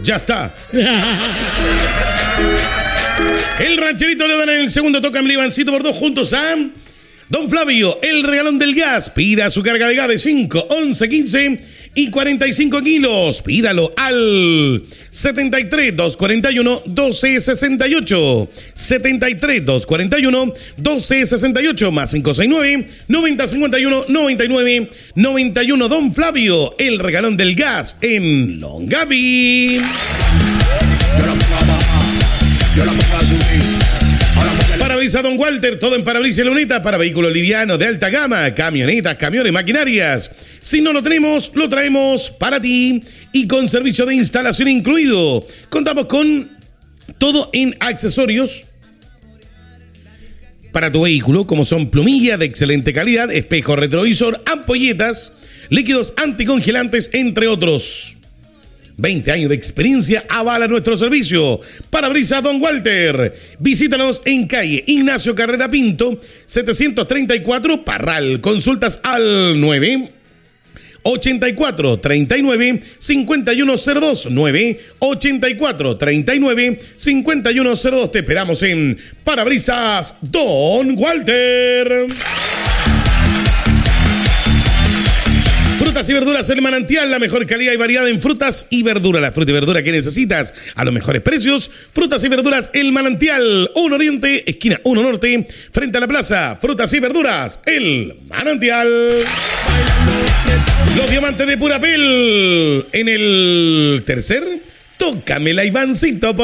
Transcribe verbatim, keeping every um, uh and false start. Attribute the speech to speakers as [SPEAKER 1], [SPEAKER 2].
[SPEAKER 1] Ya está. El rancherito le dan en el segundo, toca en Ivancito por dos juntos a Don Flavio, el regalón del gas. Pida su carga de gas de cinco, once, quince y cuarenta y cinco kilos. Pídalo al setenta y tres, doscientos cuarenta y uno, doce sesenta y ocho. setenta y tres, doscientos cuarenta y uno, doce sesenta y ocho más cinco seis nueve, noventa cincuenta y uno, noventa y nueve, noventa y uno. Don Flavio, el regalón del gas en Longaví. Parabrisas Don Walter, todo en parabrisas y luneta para vehículos livianos de alta gama, camionetas, camiones, maquinarias. Si no lo tenemos, lo traemos para ti y con servicio de instalación incluido. Contamos con todo en accesorios para tu vehículo, como son plumillas de excelente calidad, espejo retrovisor, ampolletas, líquidos anticongelantes, entre otros. veinte años de experiencia avala nuestro servicio. Parabrisas Don Walter. Visítanos en calle Ignacio Carrera Pinto, setecientos treinta y cuatro, Parral. Consultas al nueve ochenta y cuatro, treinta y nueve, cincuenta y uno cero dos. nueve ochenta y cuatro, treinta y nueve, cincuenta y uno cero dos. Te esperamos en Parabrisas Don Walter. Frutas y verduras El Manantial, la mejor calidad y variedad en frutas y verduras. La fruta y verdura que necesitas a los mejores precios. Frutas y verduras El Manantial, uno Oriente, esquina uno Norte, frente a la plaza. Frutas y verduras El Manantial. Los diamantes de Purapel en el tercer. Tócamela, Ivancito.